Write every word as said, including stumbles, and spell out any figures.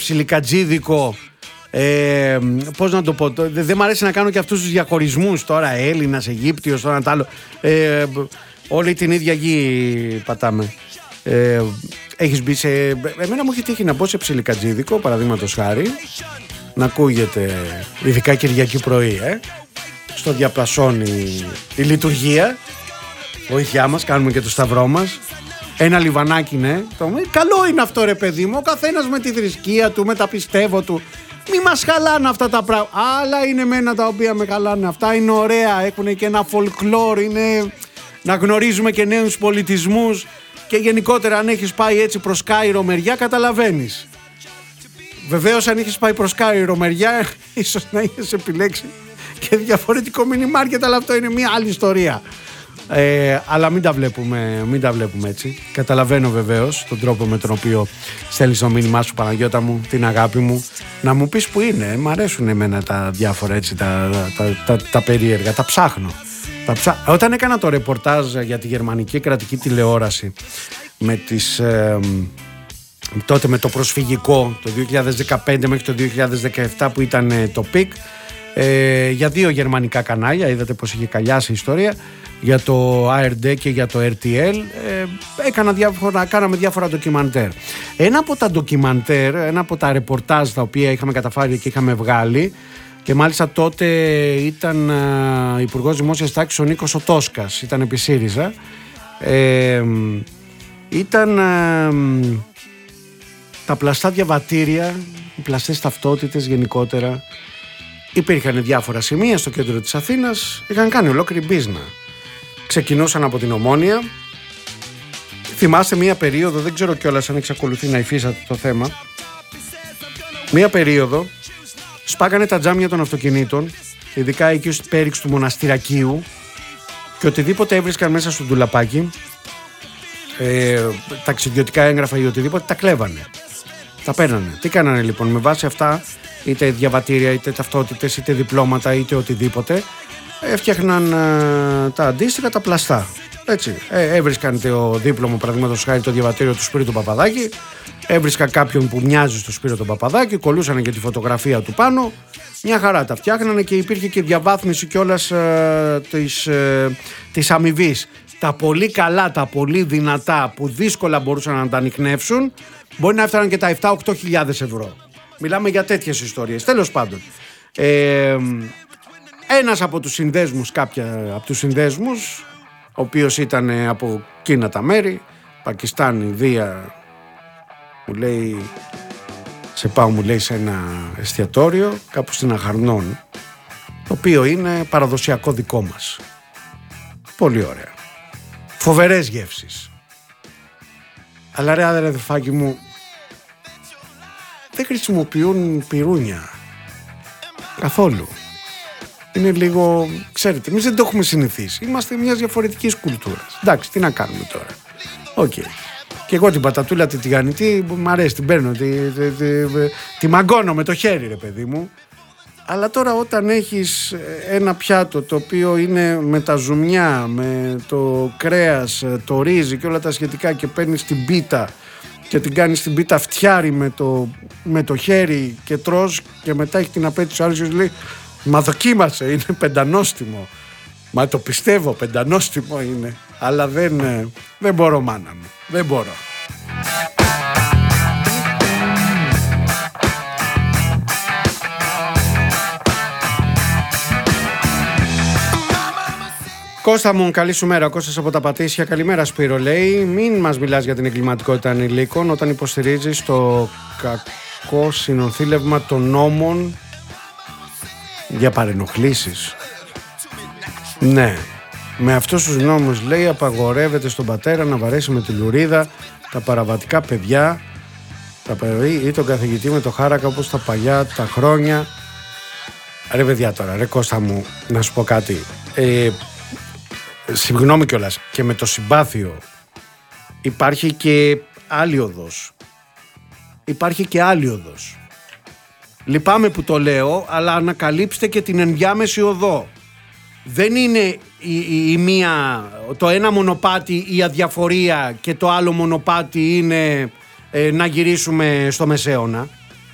ψιλικατζίδικο. Ε, πώς να το πω, δεν δε μ' αρέσει να κάνω και αυτούς τους διαχωρισμούς τώρα, Έλληνας, Αιγύπτιος, τώρα τ' άλλο. Ε, όλη την ίδια γη πατάμε. Ε, έχεις μπει σε... Εμένα μου έχει τύχει να μπω σε ψιλικατζίδικο, παραδείγματος χάρη, να ακούγεται, ειδικά Κυριακή πρωί, ε, στο διαπλασώνει η λειτουργία, βοήθειά μας, κάνουμε και το σταυρό μας. Ένα λιβανάκι, ναι. Το... Καλό είναι αυτό, ρε παιδί μου. Ο καθένας με τη θρησκεία του, με τα πιστεύω του. Μη μας χαλάνε αυτά τα πράγματα. Άλλα είναι μένα τα οποία με χαλάνε. Αυτά είναι ωραία. Έχουν και ένα folklore. Είναι να γνωρίζουμε και νέους πολιτισμούς. Και γενικότερα, αν έχεις πάει έτσι προς Κάιρο μεριά, καταλαβαίνεις. Βεβαίως, αν έχεις πάει προς Κάιρο μεριά, ίσως να έχεις επιλέξει και διαφορετικό μίνι μάρκετ, αλλά αυτό είναι μια άλλη ιστορία. Ε, αλλά μην τα βλέπουμε, μην τα βλέπουμε έτσι. Καταλαβαίνω βεβαίως τον τρόπο με τον οποίο στέλνεις το μήνυμά σου, Παναγιώτα μου, την αγάπη μου. Να μου πεις που είναι. Μ' αρέσουν εμένα τα διάφορα έτσι, τα, τα, τα, τα, τα περίεργα. Τα ψάχνω. Τα ψά... Όταν έκανα το ρεπορτάζ για τη γερμανική κρατική τηλεόραση με τις, ε, τότε με το προσφυγικό το δύο χιλιάδες δεκαπέντε μέχρι το δύο χιλιάδες δεκαεπτά που ήταν το πικ, ε, για δύο γερμανικά κανάλια, είδατε πως είχε καλιάσει η ιστορία, για το έι αρ ντι και για το αρ τι ελ, ε, έκανα διάφορα, κάναμε διάφορα ντοκιμαντέρ. Ένα από τα ντοκιμαντέρ, ένα από τα ρεπορτάζ τα οποία είχαμε καταφέρει και είχαμε βγάλει, και μάλιστα τότε ήταν uh, Υπουργός Δημόσιας Τάξης ο Νίκος ο Τόσκας, ήταν επί ΣΥΡΙΖΑ, ε, ήταν uh, τα πλαστά διαβατήρια, οι πλαστές ταυτότητες γενικότερα. Υπήρχαν διάφορα σημεία στο κέντρο της Αθήνας, είχαν κάνει ολόκληρη μπίζνα. Ξεκινούσαν από την Ομόνια. Θυμάστε μία περίοδο, δεν ξέρω κιόλας αν εξακολουθεί να υφίσταται το θέμα, μία περίοδο σπάγανε τα τζάμια των αυτοκινήτων, ειδικά εκεί στο πέριξ του Μοναστηρακίου, και οτιδήποτε έβρισκαν μέσα στο ντουλαπάκι, ε, ταξιδιωτικά έγγραφα ή οτιδήποτε, τα κλέβανε. Τα παίρνανε. Τι κάνανε λοιπόν με βάση αυτά, είτε διαβατήρια, είτε ταυτότητες, είτε διπλώματα, είτε οτιδήποτε, έφτιαχναν ε, τα αντίστοιχα, τα πλαστά. Έτσι. Ε, έβρισκαν το δίπλωμα, παραδείγματος χάρη, το διαβατήριο του Σπύρου του Παπαδάκη, έβρισκα κάποιον που μοιάζει στο Σπύρο τον Παπαδάκη, κολλούσαν και τη φωτογραφία του πάνω, μια χαρά τα φτιάχνανε, και υπήρχε και διαβάθμιση κιόλας ε, της, ε, της αμοιβής. Τα πολύ καλά, τα πολύ δυνατά που δύσκολα μπορούσαν να τα ανιχνεύσουν, μπορεί να έφταναν και τα επτά με οκτώ χιλιάδες ευρώ. Μιλάμε για τέτοιες ιστορίες. Τέλος πάντων, ε, ένας από τους συνδέσμους, κάποια από τους συνδέσμους, ο οποίος ήταν από εκείνα τα μέρη, Πακιστάν, Ινδία, μου λέει, σε πάω, μου λέει, σε ένα εστιατόριο κάπου στην Αχαρνών, το οποίο είναι παραδοσιακό δικό μας. Πολύ ωραία. Φοβερές γεύσεις. Αλλά ρε αδερφάκι μου, δεν χρησιμοποιούν πυρούνια καθόλου. Είναι λίγο, ξέρετε, εμείς δεν το έχουμε συνηθίσει. Είμαστε μιας διαφορετικής κουλτούρας. Εντάξει, τι να κάνουμε τώρα. Οκ. Okay. Και εγώ την πατατούλα τη τηγανιτή μου αρέσει, την παίρνω, τη, τη, τη, τη, τη μαγκώνω με το χέρι, ρε παιδί μου. Αλλά τώρα όταν έχεις ένα πιάτο το οποίο είναι με τα ζουμιά, με το κρέας, το ρύζι και όλα τα σχετικά, και παίρνεις την πίτα και την κάνεις την πίτα φτιάρι με το, με το χέρι και τρως, και μετά έχει την απέτηση ο άλλος και λέει, μα δοκίμασε, είναι πεντανόστιμο. Μα το πιστεύω, πεντανόστιμο είναι. Αλλά δεν, δεν μπορώ, μάνα μου. Δεν μπορώ. Κώστα μου, καλή σου μέρα. Κώστας από τα Πατήσια. Καλημέρα, Σπύρο, λέει. Μην μας μιλάς για την εγκληματικότητα ανηλίκων όταν υποστηρίζεις το κακό συνοθήλευμα των νόμων για παρενοχλήσεις. Ναι. Με αυτούς τους νόμους, λέει, απαγορεύεται στον πατέρα να βαρέσει με τη λουρίδα τα παραβατικά παιδιά, τα παιδί ή τον καθηγητή με το χάρακα, όπως τα παλιά τα χρόνια. Ρε παιδιά τώρα, ρε Κώστα μου, να σου πω κάτι. Ε, συγγνώμη κιόλας, και με το συμπάθειο υπάρχει και άλλη οδός. Υπάρχει και άλλη οδός. Λυπάμαι που το λέω, αλλά ανακαλύψτε και την ενδιάμεση οδό. Δεν είναι η, η, η μία, το ένα μονοπάτι η αδιαφορία και το άλλο μονοπάτι είναι ε, να γυρίσουμε στο Μεσαίωνα.